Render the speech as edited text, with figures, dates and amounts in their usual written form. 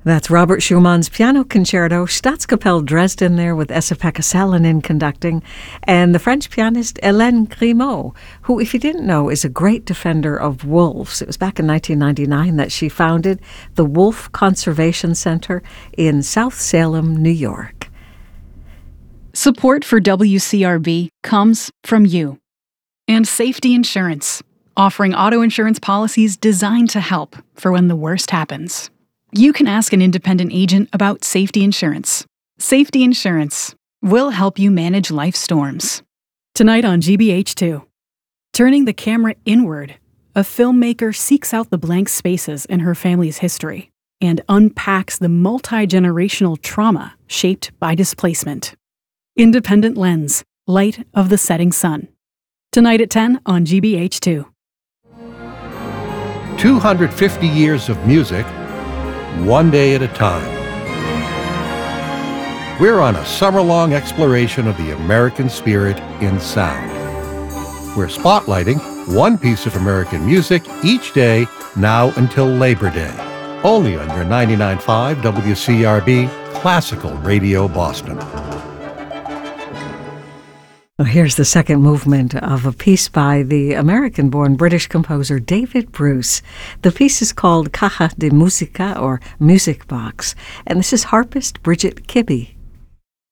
That's Robert Schumann's Piano Concerto, Staatskapelle Dresden there with Esa-Pekka Salonen conducting, and the French pianist Hélène Grimaud, who, if you didn't know, is a great defender of wolves. It was back in 1999 that she founded the Wolf Conservation Center in South Salem, New York. Support for WCRB comes from you and Safety Insurance, offering auto insurance policies designed to help for when the worst happens. You can ask an independent agent about safety insurance. Safety Insurance will help you manage life storms. Tonight on GBH2, turning the camera inward, a filmmaker seeks out the blank spaces in her family's history and unpacks the multi-generational trauma shaped by displacement. Independent Lens, Light of the Setting Sun. Tonight at 10 on GBH2. 250 years of music, one day at a time. We're on a summer-long exploration of the American spirit in sound. We're spotlighting one piece of American music each day now until Labor Day, only on your 99.5 WCRB Classical Radio Boston. Well, here's the second movement of a piece by the American-born British composer David Bruce. The piece is called Caja de Música, or Music Box, and this is harpist Bridget Kibbe.